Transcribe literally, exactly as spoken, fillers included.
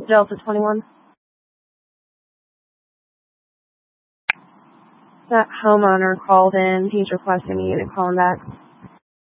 Delta twenty-one. That homeowner called in. He's requesting a unit calling back.